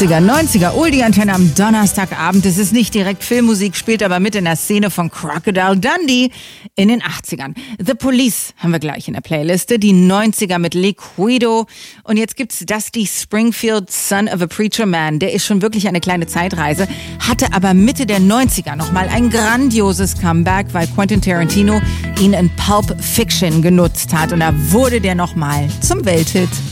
90er, Oldie-Antenne am Donnerstagabend. Es ist nicht direkt Filmmusik, spielt aber mit in der Szene von Crocodile Dundee in den 80ern. The Police haben wir gleich in der Playliste, die 90er mit Liquido. Und jetzt gibt's Dusty Springfield, Son of a Preacher Man. Der ist schon wirklich eine kleine Zeitreise, hatte aber Mitte der 90er nochmal ein grandioses Comeback, weil Quentin Tarantino ihn in Pulp Fiction genutzt hat. Und da wurde der nochmal zum Welthit.